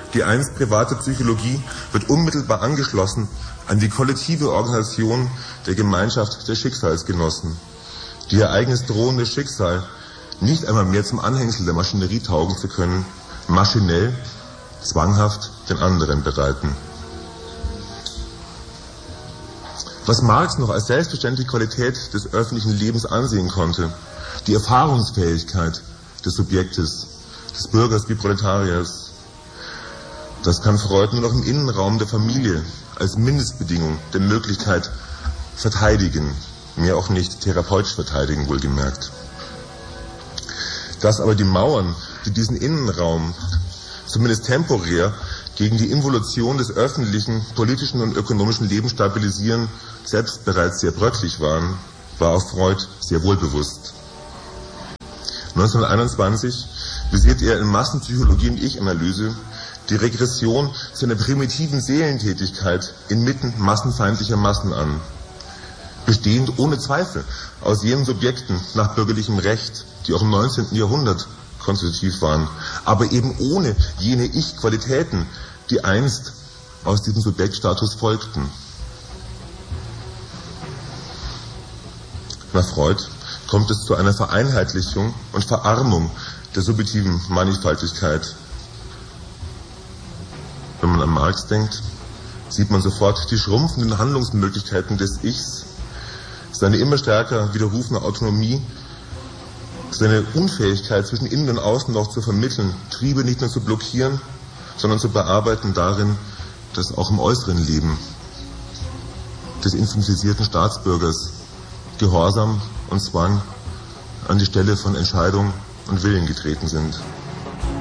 Die einst private Psychologie wird unmittelbar angeschlossen an die kollektive Organisation der Gemeinschaft der Schicksalsgenossen, die ihr eigenes drohendes Schicksal nicht einmal mehr zum Anhängsel der Maschinerie taugen zu können, maschinell, zwanghaft den anderen bereiten. Was Marx noch als selbstverständliche Qualität des öffentlichen Lebens ansehen konnte, die Erfahrungsfähigkeit des Subjektes, des Bürgers wie Proletariers, das kann Freud nur noch im Innenraum der Familie als Mindestbedingung der Möglichkeit verteidigen, mehr auch nicht therapeutisch verteidigen, wohlgemerkt. Dass aber die Mauern, die diesen Innenraum zumindest temporär gegen die Involution des öffentlichen, politischen und ökonomischen Lebens stabilisieren, selbst bereits sehr bröcklich waren, war auch Freud sehr wohl bewusst. 1921 visiert er in Massenpsychologie und Ich-Analyse die Regression zu einer primitiven Seelentätigkeit inmitten massenfeindlicher Massen an, bestehend ohne Zweifel aus jenen Subjekten nach bürgerlichem Recht, die auch im 19. Jahrhundert konstitutiv waren, aber eben ohne jene Ich-Qualitäten, die einst aus diesem Subjektstatus folgten. Nach Freud kommt es zu einer Vereinheitlichung und Verarmung der subjektiven Mannigfaltigkeit. Wenn man an Marx denkt, sieht man sofort die schrumpfenden Handlungsmöglichkeiten des Ichs, seine immer stärker widerrufene Autonomie, seine Unfähigkeit zwischen Innen und Außen noch zu vermitteln, Triebe nicht nur zu blockieren, sondern zu bearbeiten darin, dass auch im äußeren Leben des institutionalisierten Staatsbürgers Gehorsam und Zwang an die Stelle von Entscheidung und Willen getreten sind.